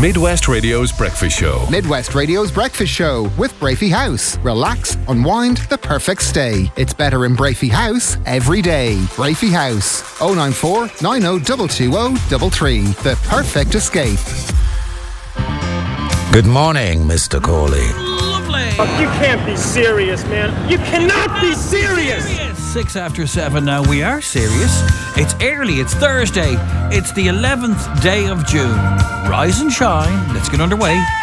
Midwest Radio's Breakfast Show. Midwest Radio's Breakfast Show with Brafey House. Relax, unwind, the perfect stay. It's better in Brafey House every day. Brafey House, 094 90 220 The perfect escape. Good morning, Mr. Corley. Lovely. Oh, you can't be serious, man. You cannot be serious. 7:06 now. We are serious. It's early. It's Thursday. It's the 11th day of June. Rise and shine. Let's get underway.